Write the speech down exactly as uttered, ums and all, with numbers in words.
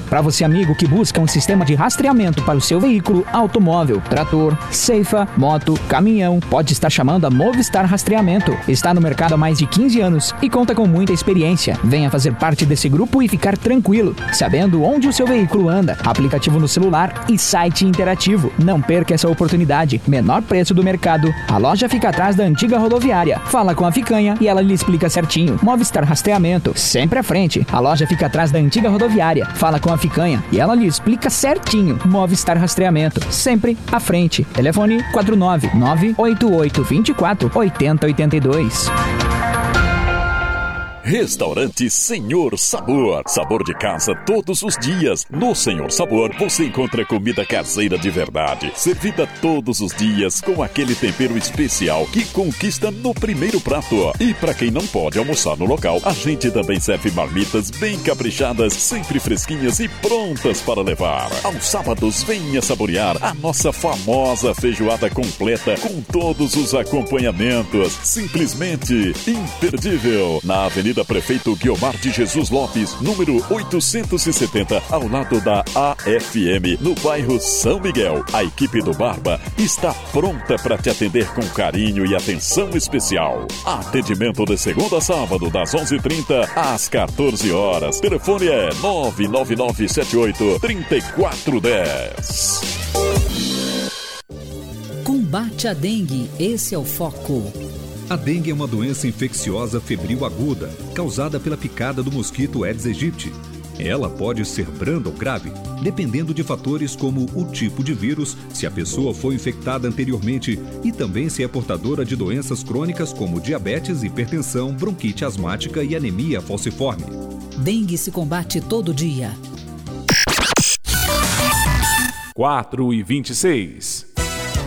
Para você, amigo, que busca um sistema de rastreamento para o seu veículo, automóvel, trator, ceifa, moto, caminhão, pode estar chamando a Movistar Rastreamento. Está no mercado há mais de quinze anos e conta com muita experiência. Venha fazer parte desse grupo e ficar tranquilo, sabendo onde o seu veículo anda. Aplicativo no celular e site interativo. Não perca essa oportunidade. Menor preço do mercado. A loja fica atrás da antiga rodoviária. Fala com a Ficanha e ela lhe explica certinho. Movistar Rastreamento, sempre à frente. A loja fica atrás da antiga rodoviária. Fala com a Ficanha e ela lhe explica certinho. Movistar Rastreamento, sempre à frente. Telefone quatro nove nove oito oito dois quatro oito zero oito dois. Restaurante Senhor Sabor. Sabor de casa todos os dias. No Senhor Sabor você encontra comida caseira de verdade, servida todos os dias com aquele tempero especial que conquista no primeiro prato. E para quem não pode almoçar no local, a gente também serve marmitas bem caprichadas, sempre fresquinhas e prontas para levar. Aos sábados venha saborear a nossa famosa feijoada completa com todos os acompanhamentos. Simplesmente imperdível. Na Avenida Prefeito Guiomar de Jesus Lopes, número oitocentos e setenta, ao lado da A F M, no bairro São Miguel. A equipe do Barba está pronta para te atender com carinho e atenção especial. Atendimento de segunda a sábado, das onze e trinta às quatorze horas. Telefone é nove nove nove sete oito três quatro um zero. Combate a dengue, esse é o foco. A dengue é uma doença infecciosa febril aguda, causada pela picada do mosquito Aedes aegypti. Ela pode ser branda ou grave, dependendo de fatores como o tipo de vírus, se a pessoa foi infectada anteriormente e também se é portadora de doenças crônicas como diabetes, hipertensão, bronquite asmática e anemia falciforme. Dengue se combate todo dia. quatro e vinte e seis.